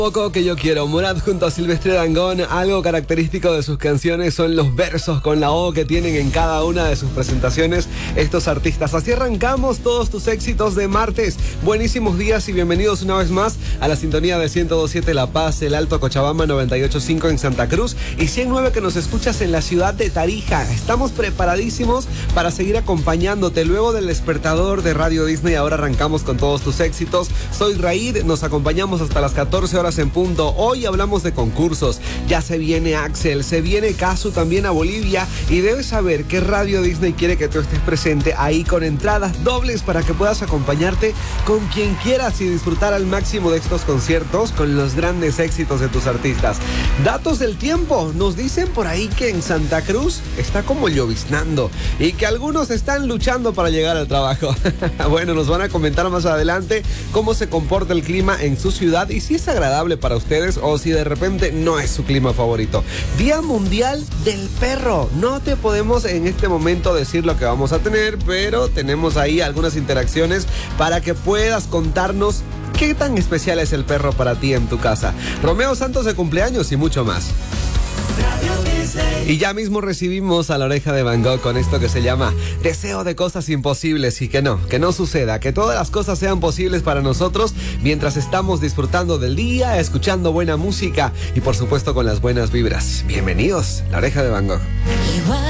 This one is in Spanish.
Poco que yo quiero. Morat junto a Silvestre Dangond. Algo característico de sus canciones son los versos con la O que tienen en cada una de sus presentaciones estos artistas. Así arrancamos todos tus éxitos de martes. Buenísimos días y bienvenidos una vez más a la sintonía de 102.7 La Paz, el Alto Cochabamba, 98.5 en Santa Cruz y 100.9 que nos escuchas en la ciudad de Tarija. Estamos preparadísimos para seguir acompañándote. Luego del despertador de Radio Disney, ahora arrancamos con todos tus éxitos. Soy Raid, nos acompañamos hasta las 14 horas en punto. Hoy hablamos de concursos. Ya se viene Axel, se viene Casu también a Bolivia y debes saber que Radio Disney quiere que tú estés presente ahí con entradas dobles para que puedas acompañarte con quien quieras y disfrutar al máximo de estos conciertos con los grandes éxitos de tus artistas. Datos del tiempo. Nos dicen por ahí que en Santa Cruz está como lloviznando y que algunos están luchando para llegar al trabajo. Bueno, nos van a comentar más adelante cómo se comporta el clima en su ciudad y si es agradable para ustedes o si de repente no es su clima favorito. Día Mundial del Perro. No te podemos en este momento decir lo que vamos a tener, pero tenemos ahí algunas interacciones para que puedas contarnos qué tan especial es el perro para ti en tu casa. Romeo Santos de cumpleaños y mucho más. Y ya mismo recibimos a La Oreja de Van Gogh con esto que se llama Deseo de cosas imposibles y que no suceda, que todas las cosas sean posibles para nosotros mientras estamos disfrutando del día, escuchando buena música y por supuesto con las buenas vibras. Bienvenidos, La Oreja de Van Gogh.